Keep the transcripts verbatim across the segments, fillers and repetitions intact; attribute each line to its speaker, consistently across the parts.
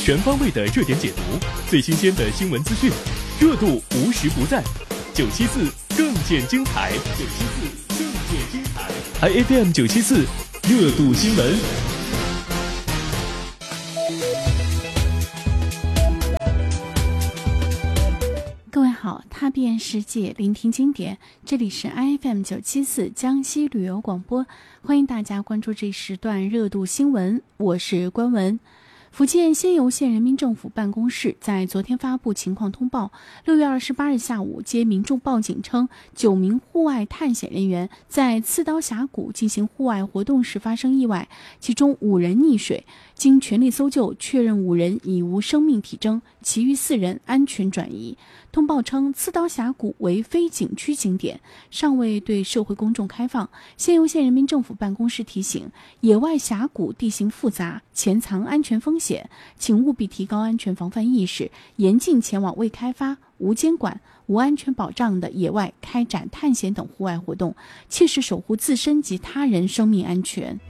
Speaker 1: 全方位的热点解读，最新鲜的新闻资讯，热度无时不在。九七四更见精彩，九七四更见精彩 ，I F M 九七四热度新闻。
Speaker 2: 各位好，踏遍世界，聆听经典，这里是 I F M 九七四江西旅游广播，欢迎大家关注这时段热度新闻，我是关文。福建仙游县人民政府办公室在昨天发布情况通报，六月二十八日下午接民众报警称，九名户外探险人员在刺刀峡谷进行户外活动时发生意外，其中五人溺水，经全力搜救，确认五人已无生命体征，其余四人安全转移。通报称，刺刀峡谷为非景区景点，尚未对社会公众开放。仙游县人民政府办公室提醒，野外峡谷地形复杂，潜藏安全风险，请务必提高安全防范意识，严禁前往未开发、无监管、无安全保障的野外开展探险等户外活动，切实守护自身及他人生命安全。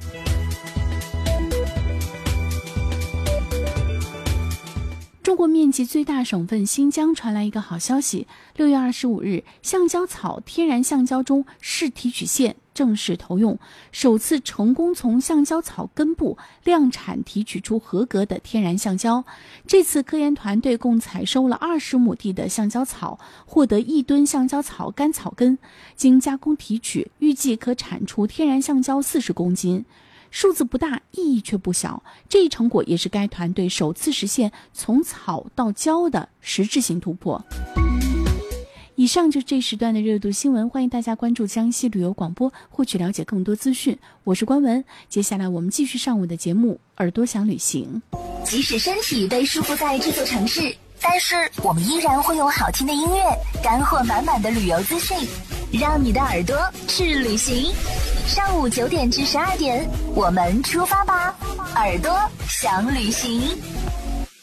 Speaker 2: 中国面积最大省份新疆传来一个好消息，六月二十五日，橡胶草天然橡胶中试提取线正式投用，首次成功从橡胶草根部量产提取出合格的天然橡胶。这次科研团队共采收了二十亩地的橡胶草，获得一吨橡胶草干草根，经加工提取，预计可产出天然橡胶四十公斤。数字不大，意义却不小。这一成果也是该团队首次实现从草到胶的实质性突破。以上就是这时段的热度新闻，欢迎大家关注江西旅游广播，获取了解更多资讯。我是关文，接下来我们继续上午的节目，耳朵想旅行。
Speaker 3: 即使身体被束缚在这座城市，但是我们依然会有好听的音乐，干货满满的旅游资讯，让你的耳朵去旅行。上午九点至十二点，我们出发吧，耳朵想旅行。